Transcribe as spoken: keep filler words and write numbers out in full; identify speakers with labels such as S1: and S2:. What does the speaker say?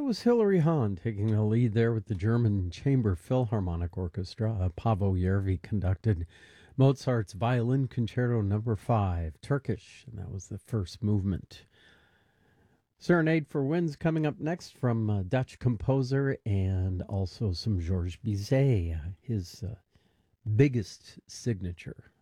S1: was Hilary Hahn taking the lead there with the German Chamber Philharmonic Orchestra. Uh, Paavo Järvi conducted Mozart's Violin Concerto Number Five, Turkish, and that was the first movement. Serenade for Winds coming up next from uh, Dutch composer and also some Georges Bizet, his uh, biggest signature